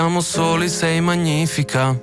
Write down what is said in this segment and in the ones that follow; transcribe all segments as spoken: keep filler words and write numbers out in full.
Siamo soli, sei magnifica.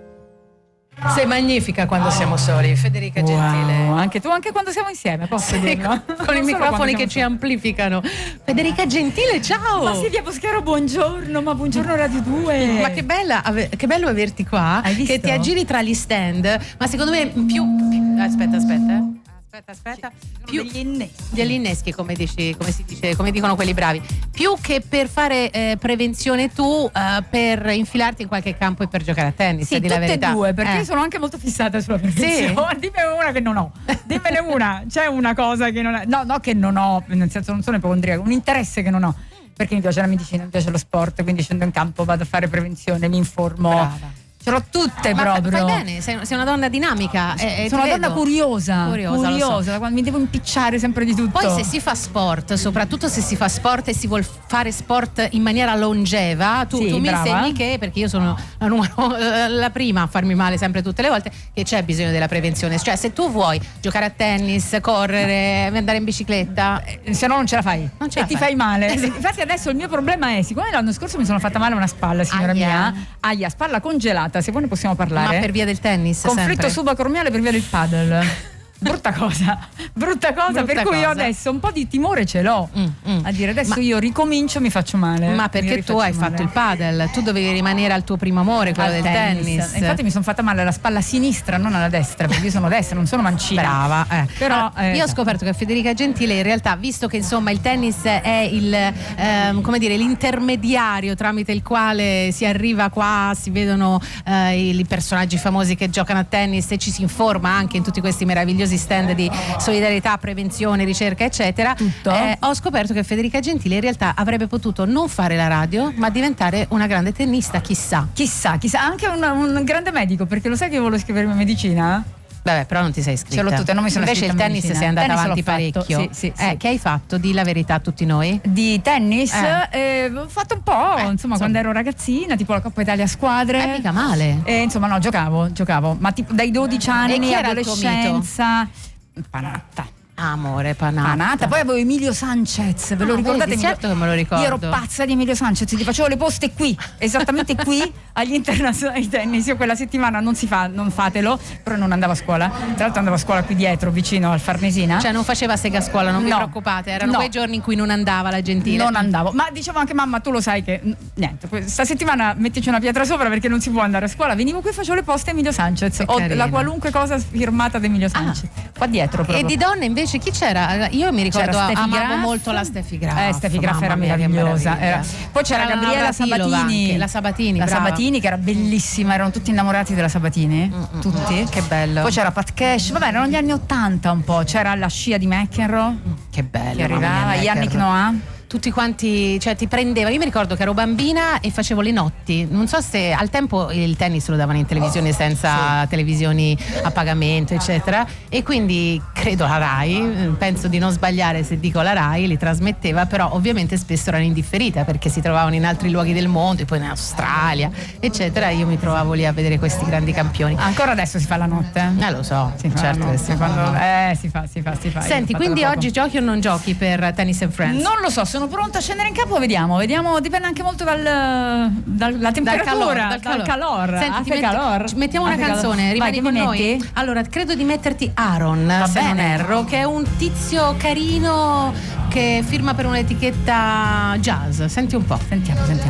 Sei magnifica quando siamo soli, Federica Gentile. Wow, anche tu, anche quando siamo insieme, posso Sì, dirlo? con, con i microfoni che ci siamo... amplificano. Federica Gentile, ciao! Ma Silvia Boschero, buongiorno, ma buongiorno Radio due. Ma che bella, ave- che bello averti qua. Hai visto? Che ti aggiri tra gli stand, ma secondo me più, più aspetta, aspetta, eh. Aspetta, aspetta. Più degli inneschi. degli inneschi, come dici, come si dice, come dicono quelli bravi. Più che per fare eh, prevenzione tu, eh, per infilarti in qualche campo e per giocare a tennis, Sì, di la tutte verità. e due, perché Eh. io sono anche molto fissata sulla prevenzione. Sì. Dimmene una che non ho. Dimmene una. C'è una cosa che non ho. No, no, che non ho, nel senso non sono ipocondriaca, un interesse che non ho. Perché mi piace la medicina, mi piace lo sport, quindi scendo in campo, vado a fare prevenzione, mi informo. Brava. Ce l'ho tutte Ma proprio. fai bene, sei, sei una donna dinamica. Eh, eh, sono ti una donna vedo. curiosa. Curiosa, lo so. Curiosa, quando mi devo impicciare sempre di tutto. Poi se si fa sport, soprattutto se si fa sport e si vuol fare sport in maniera longeva, tu, Sì, tu mi brava. insegni che, perché io sono la, numero, la prima a farmi male sempre tutte le volte, che c'è bisogno della prevenzione. Cioè se tu vuoi giocare a tennis, correre, andare in bicicletta, Eh, se no non ce la fai Non ce e la ti fai. fai male. Infatti adesso il mio problema è, siccome l'anno scorso mi sono fatta male una spalla, signora Aia. mia, aia, spalla congelata, se vuoi ne possiamo parlare. ma per via del tennis Conflitto sempre. subacromiale per via del paddle. Brutta cosa, brutta cosa, Brutta per cui io cosa. adesso un po' di timore ce l'ho. Mm, mm. A dire adesso Ma- io ricomincio, mi faccio male. Ma Mi perché tu rifaccio hai male. fatto il padel, tu dovevi rimanere al tuo primo amore, quello Al del tennis. E infatti mi sono fatta male alla spalla sinistra, non alla destra, perché io sono destra, non sono mancina. Brava, eh. Però, Allora, eh, io ho scoperto che Federica Gentile in realtà, visto che insomma il tennis è il ehm, come dire, l'intermediario tramite il quale si arriva qua, si vedono eh, i personaggi famosi che giocano a tennis e ci si informa anche in tutti questi meravigliosi stand di solidarietà, prevenzione, ricerca eccetera. Tutto. Eh, ho scoperto che Federica Gentile in realtà avrebbe potuto non fare la radio ma diventare una grande tennista, chissà. Chissà, chissà, anche un, un grande medico, perché lo sai che io volevo iscrivermi a medicina? Vabbè, però non ti sei iscritta. Ce l'ho tutte, non mi sono Invece il iscritta a tennis medicina. sei andata Tennis avanti l'ho fatto, parecchio. sì, sì, Eh, sì. che hai fatto? Di la verità a tutti noi. Di tennis Eh. eh, ho fatto un po', Eh, insomma, insomma. quando ero ragazzina, tipo la Coppa Italia a squadre. Eh, mica male. E, insomma, no, giocavo, giocavo, ma tipo dai dodici anni, E chi era il tuo adolescenza. Panatta. Amore, panata. Panata. Poi avevo Emilio Sanchez, ve lo Ah, ricordate? vedi, certo che me lo ricordo. Io ero pazza di Emilio Sanchez, gli facevo le poste qui, esattamente qui agli internazionali di tennis. Io quella settimana non si fa, non fatelo, però non andavo a scuola. Tra l'altro andavo a scuola qui dietro, vicino al Farnesina. Cioè non faceva sega a scuola, non vi No. preoccupate, erano No. quei giorni in cui non andava la Gentile. Non andavo, ma dicevo anche mamma, tu lo sai che n- niente, questa settimana mettici una pietra sopra perché non si può andare a scuola. Venivo qui e facevo le poste a Emilio Sanchez. Che Ho carina. la qualunque cosa firmata da Emilio Sanchez. Qua dietro proprio. E di donne invece chi c'era? Io mi ricordo C'era Steffi amavo Graf. molto la Steffi Graf. Eh, Steffi Graf Mamma era mia, che meravigliosa. meraviglia. Era- Poi c'era C'era Gabriela Navratilova Sabatini. anche, la Sabatini, La brava. Sabatini che era bellissima, erano tutti innamorati della Sabatini. Mm, mm, tutti. mm, che bello. Poi c'era Pat Cash, vabbè, erano gli anni ottanta un po'. C'era la scia di McEnroe Che bello. che arrivava, Yannick Noah. Tutti quanti, cioè ti prendevano. Io mi ricordo che ero bambina e facevo le notti. Non so se al tempo il tennis lo davano in televisione senza televisioni a pagamento, eccetera. E quindi credo la Rai, penso di non sbagliare se dico la Rai, li trasmetteva, però ovviamente spesso erano indifferite perché si trovavano in altri luoghi del mondo, e poi in Australia, eccetera. Io mi trovavo lì a vedere questi grandi campioni. Ancora adesso si fa la notte. Eh lo so, Si fa certo la che notte, si fa. quando- no? Eh, si fa, si fa, si fa. Io l'ho Senti, fatta quindi da poco. oggi giochi o non giochi per Tennis and Friends? Non lo so, sono pronta a scendere in campo, vediamo, vediamo, dipende anche molto dal, dalla temperatura, dal calore. calor. Senti, Hace ti metti- calor. ci mettiamo una Hace calor. canzone, Vai, rimani che con mi noi. metti? Allora, credo di metterti Aaron, se bene. non erro, che è un tizio carino che firma per un'etichetta jazz. Senti un po'. Sentiamo, sentiamo.